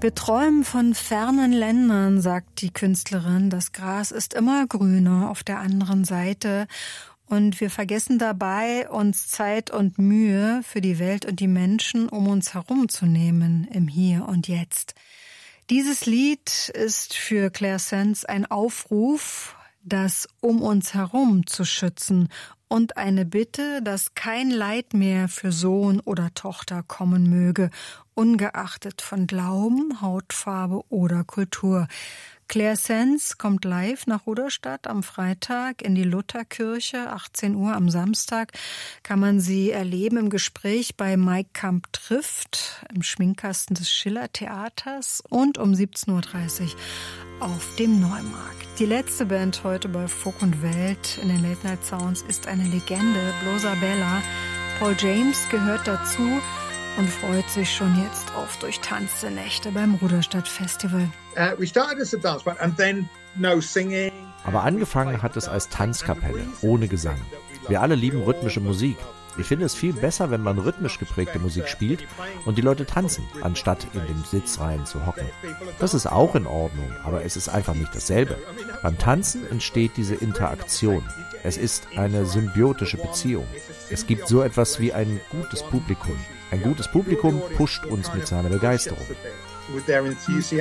Wir träumen von fernen Ländern, sagt die Künstlerin. Das Gras ist immer grüner auf der anderen Seite. Und wir vergessen dabei, uns Zeit und Mühe für die Welt und die Menschen um uns herum zu nehmen, im Hier und Jetzt. Dieses Lied ist für Claire Sands ein Aufruf, das um uns herum zu schützen und eine Bitte, dass kein Leid mehr für Sohn oder Tochter kommen möge, ungeachtet von Glauben, Hautfarbe oder Kultur. Claire Sands kommt live nach Rudolstadt am Freitag in die Lutherkirche, 18 Uhr am Samstag kann man sie erleben im Gespräch bei Mike Kamp trifft, im Schminkkasten des Schiller-Theaters und um 17.30 Uhr auf dem Neumarkt. Die letzte Band heute bei Folk und Welt in den Late Night Sounds ist eine Legende, Blosa Bella. Paul James gehört dazu und freut sich schon jetzt auf durchtanzte Nächte beim Rudolstadt Festival. Aber angefangen hat es als Tanzkapelle, ohne Gesang. Wir alle lieben rhythmische Musik. Ich finde es viel besser, wenn man rhythmisch geprägte Musik spielt und die Leute tanzen, anstatt in den Sitzreihen zu hocken. Das ist auch in Ordnung, aber es ist einfach nicht dasselbe. Beim Tanzen entsteht diese Interaktion. Es ist eine symbiotische Beziehung. Es gibt so etwas wie ein gutes Publikum. Ein gutes Publikum pusht uns mit seiner Begeisterung.